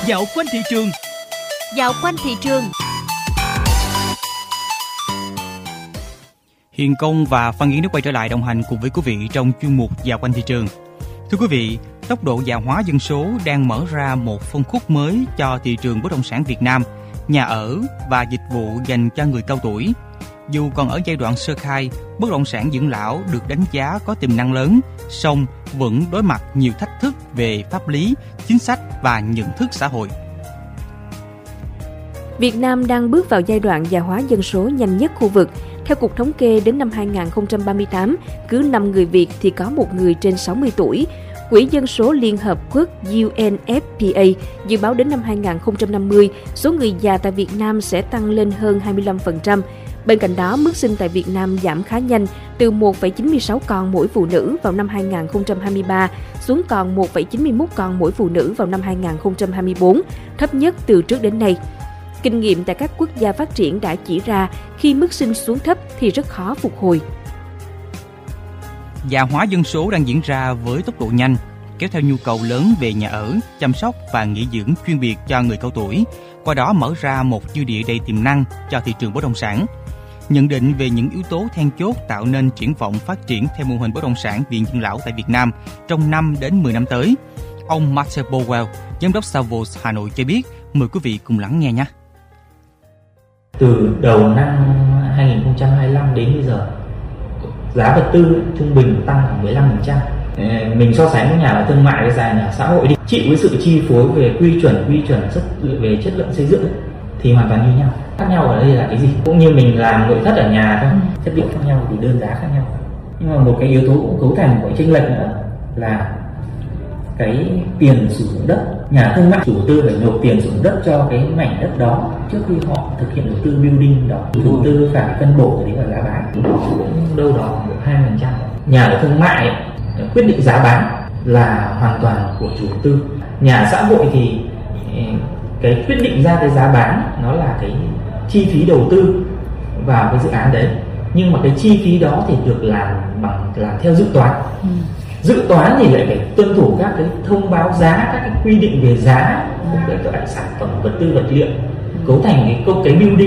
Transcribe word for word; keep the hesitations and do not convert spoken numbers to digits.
Dạo quanh thị trường. Dạo quanh thị trường. Hiền Công và Phan Yến nước quay trở lại đồng hành cùng với quý vị trong chuyên mục Dạo quanh thị trường. Thưa quý vị, tốc độ già hóa dân số đang mở ra một phân khúc mới cho thị trường bất động sản Việt Nam, nhà ở và dịch vụ dành cho người cao tuổi. Dù còn ở giai đoạn sơ khai, bất động sản dưỡng lão được đánh giá có tiềm năng lớn, song vẫn đối mặt nhiều thách thức về pháp lý, chính sách và nhận thức xã hội. Việt Nam đang bước vào giai đoạn già hóa dân số nhanh nhất khu vực. Theo Cục Thống kê, đến năm hai không ba tám, cứ năm người Việt thì có một người trên sáu mươi tuổi. Quỹ Dân số Liên Hợp Quốc U N F P A dự báo đến năm hai không năm mươi, số người già tại Việt Nam sẽ tăng lên hơn hai mươi lăm phần trăm. Bên cạnh đó, mức sinh tại Việt Nam giảm khá nhanh, từ một phẩy chín mươi sáu con mỗi phụ nữ vào năm hai không hai ba xuống còn một phẩy chín mươi mốt con mỗi phụ nữ vào năm hai không hai tư, thấp nhất từ trước đến nay. Kinh nghiệm tại các quốc gia phát triển đã chỉ ra khi mức sinh xuống thấp thì rất khó phục hồi. Già hóa dân số đang diễn ra với tốc độ nhanh, kéo theo nhu cầu lớn về nhà ở, chăm sóc và nghỉ dưỡng chuyên biệt cho người cao tuổi, qua đó mở ra một dư địa đầy tiềm năng cho thị trường bất động sản. Nhận định về những yếu tố then chốt tạo nên triển vọng phát triển theo mô hình bất động sản viện dưỡng lão tại Việt Nam trong năm đến mười năm tới, ông Marcel Powell, giám đốc Savills Hà Nội cho biết. Mời quý vị cùng lắng nghe nhé. Từ đầu năm hai không hai lăm đến bây giờ, giá vật tư trung bình tăng khoảng mười lăm phần trăm. Mình so sánh với nhà ở thương mại với nhà ở xã hội đi, chịu với sự chi phối về quy chuẩn, quy chuẩn chất về chất lượng xây dựng ấy, thì hoàn toàn như nhau. Khác nhau ở đây là cái gì? Cũng như mình làm nội thất ở nhà thôi, chất liệu khác nhau thì đơn giá khác nhau. Nhưng mà một cái yếu tố cũng cấu thành của chênh lệch nữa là cái tiền sử dụng đất. Nhà thương mại chủ tư phải nộp tiền sử dụng đất cho cái mảnh đất đó trước khi họ thực hiện đầu tư building đó. Chủ tư phải phân bổ cái đấy là giá bán, cũng đâu đó hai phần trăm. Nhà ở thương mại quyết định giá bán là hoàn toàn của chủ tư. Nhà xã hội thì cái quyết định ra cái giá bán nó là cái chi phí đầu tư vào cái dự án đấy, nhưng mà cái chi phí đó thì được làm bằng làm theo dự toán. Ừ. Dự toán thì lại phải tuân thủ các cái thông báo giá, các cái quy định về giá của các loại sản phẩm vật tư vật liệu cấu thành cái câu cái building.